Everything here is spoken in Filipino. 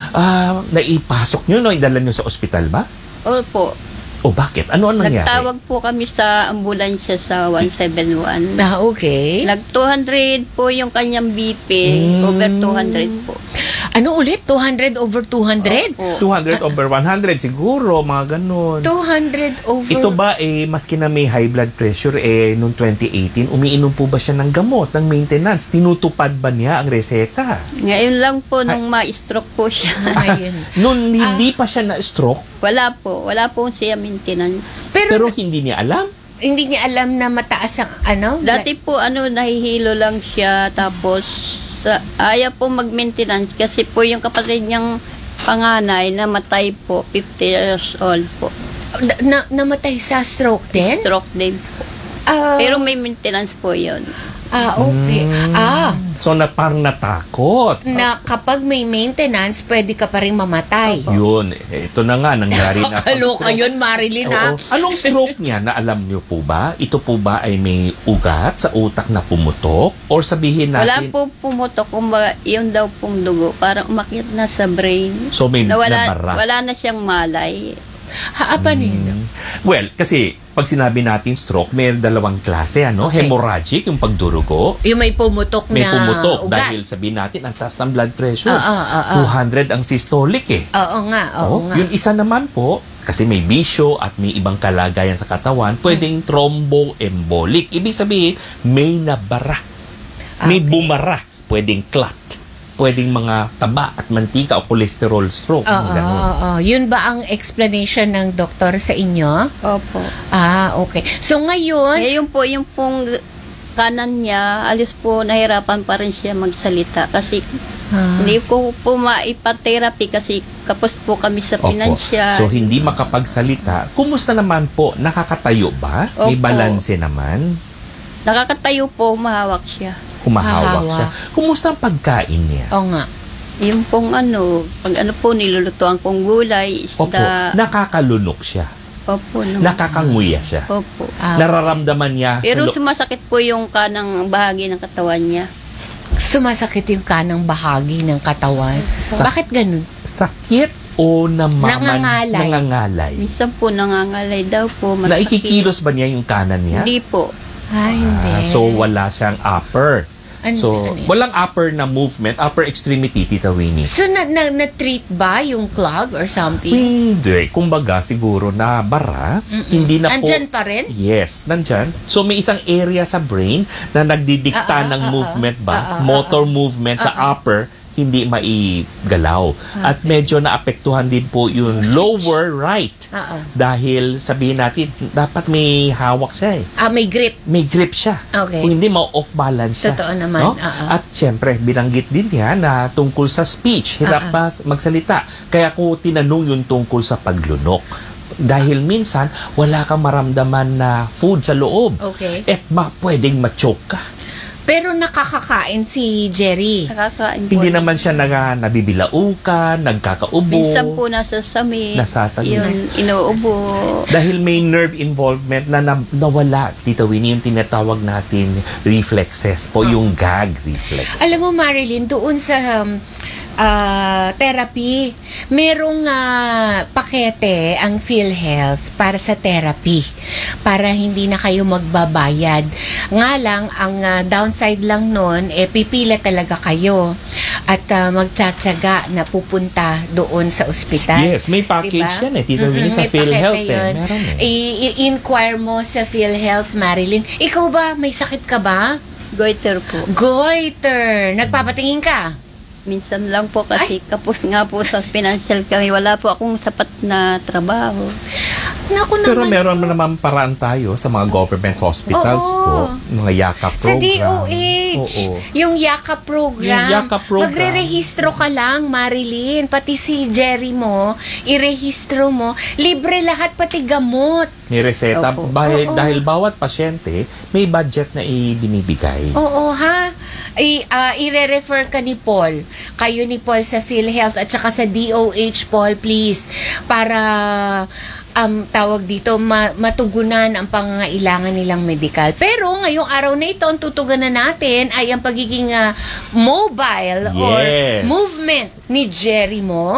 naipasok nyo, no? Idala nyo sa ospital ba? Opo. O bakit? Ano ang nangyari? Nagtawag po kami sa ambulansya sa 171. Okay. Nag 200 po yung kanyang BP, over 200 po. Ano ulit? 200 over 200? Opo. 200 over 100 siguro, mga ganun. 200 over... Ito ba, maski na may high blood pressure, noong 2018, umiinom po ba siya ng gamot, ng maintenance? Tinutupad ba niya ang reseta? Ngayon lang po nung ma-stroke po siya. Ayun. Noon hindi pa siya na-stroke, Wala po siya maintenance. pero hindi niya alam. Hindi niya alam na mataas ang ano? Dati po nahihilo lang siya, tapos ayaw po mag-maintenance kasi po yung kapatid niyang panganay namatay po, 50 years old po. Namatay sa stroke din? Stroke din po. Pero may maintenance po yun. Okay. So, parang natakot. Na kapag may maintenance, pwede ka pa rin mamatay. Yun, ito na nga, nangyari na. Kaloka yun, Marilyn, ha? Oo. Anong stroke niya na alam niyo po ba? Ito po ba ay may ugat sa utak na pumutok? Or sabihin Wala natin... po pumutok, kumbaga yun daw pong dugo, parang umakyat na sa brain. So, may nabara. Wala na siyang malay. Well, kasi pag sinabi natin stroke, may dalawang klase, Okay. Hemorrhagic, yung pagdurugo. Yung may pumutok May na pumutok ugat. dahil sabihin natin ang taas ng blood pressure. 200 200 ang systolic Oo nga. Yung isa naman po, kasi may bisyo at may ibang kalagayan sa katawan, pwedeng thromboembolic. Ibig sabihin, may nabara. May bumara. Pwedeng clot. Pwedeng mga taba at mantika o cholesterol stroke. Ganun. Yun ba ang explanation ng doktor sa inyo? Opo. Okay. So ngayon, Ngayon po, yung pong kanan niya, alis po, nahirapan pa rin siya magsalita kasi hindi ko po maipa-therapy kasi kapos po kami sa financial. So, hindi makapagsalita. Kumusta naman po? Nakakatayo ba? May Opo. balanse naman? Nakakatayo po, humahawak siya. Humahawak siya. Kumusta ang pagkain niya? oo nga. Yung pong pag po, nilulutuan kong gulay, Opo. isda. Nakakalunok siya. Opo. Naman. Nakakanguya siya. Opo. Nararamdaman niya Pero sa sumasakit po yung kanang bahagi ng katawan niya. Sumasakit yung kanang bahagi ng katawan. Bakit ganun? sakit o nangangalay. Minsan po nangangalay daw po. Masakit. Naikikilos ba niya yung kanan niya? Hindi po. Hindi. So, wala siyang upper. Ano yan? Walang upper na movement, upper extremity, Tita Winnie. So, na-treat ba yung clog or something? Hindi. Kumbaga, siguro na bara, hindi na po... Andyan pa rin? Yes, nandyan. So, may isang area sa brain na nagdidikta ng movement ba? Motor movement sa upper, hindi maigalaw. At medyo naapektuhan din po yung lower right. Dahil sabihin natin, dapat may hawak siya May grip. May grip siya. Okay. Kung hindi, ma-off balance siya. Totoo naman. No? At syempre, binanggit din niya na tungkol sa speech, hirap pa magsalita. Kaya ko tinanong yung tungkol sa paglunok. Dahil minsan, wala kang maramdaman na food sa loob. Okay. At pwedeng ma-choke ka. Pero nakakakain si Jerry. Nakakain po. Hindi naman siya nabibilaukan, nagkakaubo. Minsan po nasasamid. Nasasamid. Yun, inuubo. Dahil may nerve involvement na nawala, Tita Winnie, yung tinatawag natin reflexes po, yung gag reflex. Alam mo, Marilyn, doon sa therapy, merong pakete ang PhilHealth para sa therapy. Para hindi na kayo magbabayad. Nga lang, ang downside lang nun, pipila talaga kayo. At magtsatsaga na pupunta doon sa ospital. Yes, may package yan Tita Winnie, sa may PhilHealth. pakete yun. Meron I-inquire mo sa PhilHealth, Marilyn. Ikaw ba, may sakit ka ba? Goiter po. Goiter! Nagpapatingin ka? Minsan lang po kasi kapos nga po sa financial kami. Wala po akong sapat na trabaho. Naku Pero naman meron ito. naman paraan tayo sa mga government hospitals po, mga yakap Sa program. DOH, yung yakap program. Yung yakap program. Magre-rehistro ka lang, Marilyn. Pati si Jerry mo, irehistro mo. Libre lahat, pati gamot. May reseta. Opo. Dahil bawat pasyente, may budget na ibinibigay. Oo, ha? I-refer ka ni Paul. Kayo ni Paul sa PhilHealth at saka sa DOH, Paul, please. Para tawag dito, matugunan ang pangangailangan nilang medical. Pero ngayong araw na ito, ang tutugunan natin ay ang pagiging mobile or Yes. movement ni Jerry mo.